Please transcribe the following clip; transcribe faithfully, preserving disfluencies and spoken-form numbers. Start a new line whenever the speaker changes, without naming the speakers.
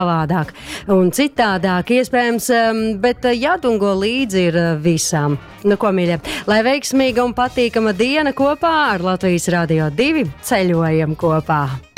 savādāk un citādāk iespējams, bet jādungo līdzi ir visām. Nu ko, mīļie, lai veiksmīga un patīkama diena kopā ar Latvijas Radio divi ceļojam kopā!